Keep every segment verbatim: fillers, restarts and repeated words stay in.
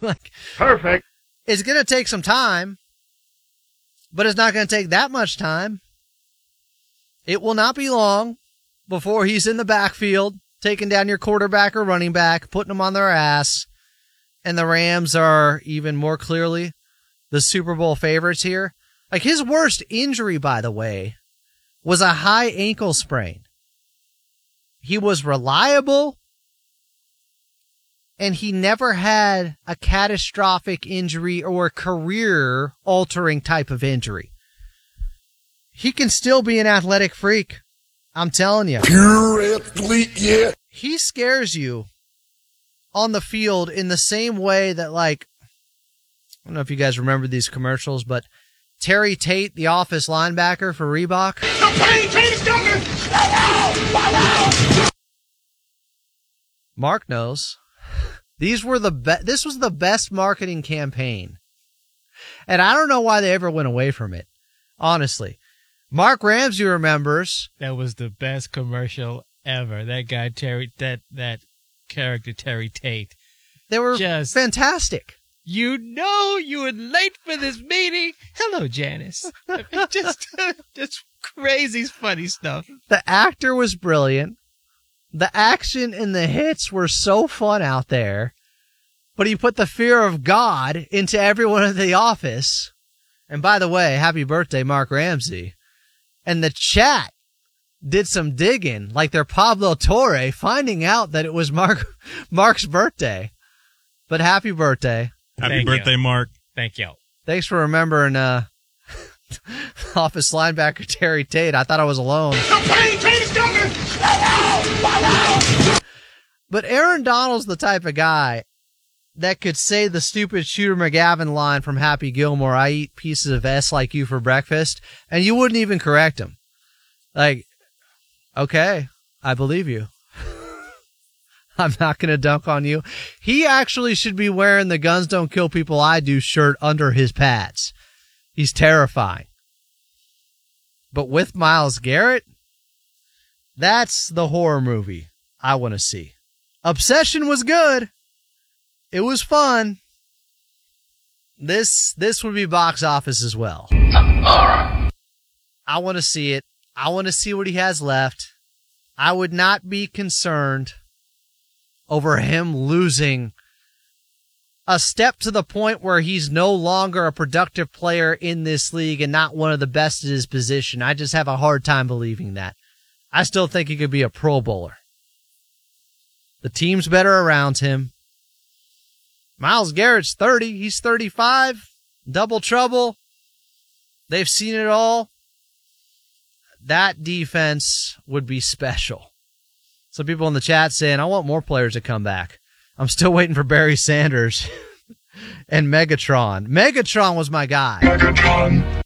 like, perfect. It's going to take some time, but it's not going to take that much time. It will not be long before he's in the backfield, taking down your quarterback or running back, putting them on their ass. And the Rams are even more clearly the Super Bowl favorites here. Like, his worst injury, by the way, was a high ankle sprain. He was reliable, and he never had a catastrophic injury or a career-altering type of injury. He can still be an athletic freak. I'm telling you. Pure athlete, yeah. He scares you on the field in the same way that, like, I don't know if you guys remember these commercials, but Terry Tate, the office linebacker for Reebok. Terry Tate's coming! Mark knows. These were the be- This was the best marketing campaign. And I don't know why they ever went away from it. Honestly. Mark Ramsey remembers. That was the best commercial ever. That guy, Terry, that, that character, Terry Tate. They were just fantastic. You know you were late for this meeting. Hello, Janice. just, just crazy funny stuff. The actor was brilliant. The action and the hits were so fun out there. But he put the fear of God into everyone in the office. And by the way, happy birthday, Mark Ramsey. And the chat did some digging, like they're Pablo Torre, finding out that it was Mark Mark's birthday. But happy birthday. Happy Thank birthday, you. Mark. Thank you. Thanks for remembering uh, office linebacker Terry Tate. I thought I was alone. Terry Tate's coming! But Aaron Donald's the type of guy that could say the stupid Shooter McGavin line from Happy Gilmore, I eat pieces of S like you for breakfast, and you wouldn't even correct him. Like, okay, I believe you. I'm not going to dunk on you. He actually should be wearing the Guns Don't Kill People I Do shirt under his pads. He's terrifying. But with Myles Garrett, that's the horror movie I want to see. Obsession was good. It was fun. This this would be box office as well. I want to see it. I want to see what he has left. I would not be concerned over him losing a step to the point where he's no longer a productive player in this league and not one of the best at his position. I just have a hard time believing that. I still think he could be a Pro Bowler. The team's better around him. Myles Garrett's thirty. He's thirty-five. Double trouble. They've seen it all. That defense would be special. Some people in the chat saying, I want more players to come back. I'm still waiting for Barry Sanders and Megatron. Megatron was my guy. Megatron.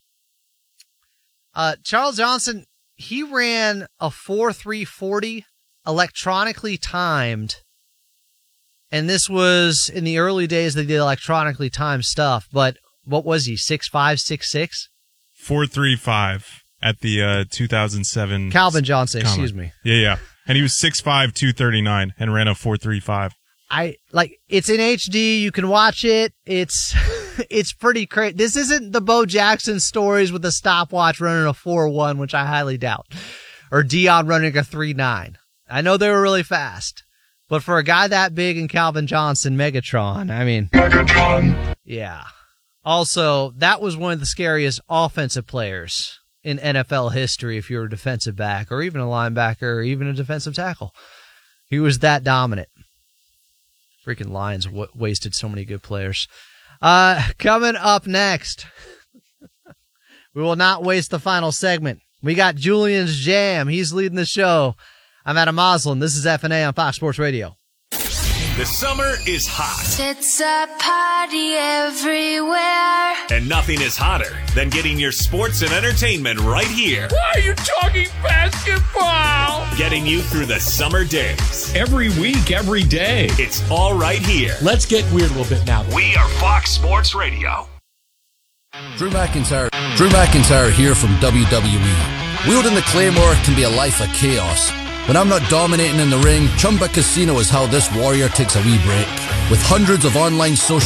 Uh, Charles Johnson, he ran a four three forty electronically timed. And this was in the early days they did electronically timed stuff. But what was he, six five, six six? four three five at the uh, two thousand seven. Calvin Johnson, Combine. excuse me. Yeah, yeah. And he was six five, two thirty-nine and ran a four three five. I like it's in H D. You can watch it. It's it's pretty crazy. This isn't the Bo Jackson stories with a stopwatch running a four one, which I highly doubt, or Dion running a three nine. I know they were really fast, but for a guy that big and Calvin Johnson, Megatron, I mean, Megatron. Yeah. Also, that was one of the scariest offensive players in N F L history if you're a defensive back or even a linebacker or even a defensive tackle. He was that dominant. Freaking Lions w- wasted so many good players. Uh, coming up next, we will not waste the final segment. We got Julian's Jam. He's leading the show. I'm Adam Moslin. This is F N A on Fox Sports Radio. The summer is hot. It's a party everywhere. And nothing is hotter than getting your sports and entertainment right here. Why are you talking basketball? Getting you through the summer days. Every week, every day. It's all right here. Let's get weird a little bit now. We are Fox Sports Radio. Drew McIntyre. Drew McIntyre here from W W E. Wielding the Claymore can be a life of chaos. When I'm not dominating in the ring, Chumba Casino is how this warrior takes a wee break. With hundreds of online social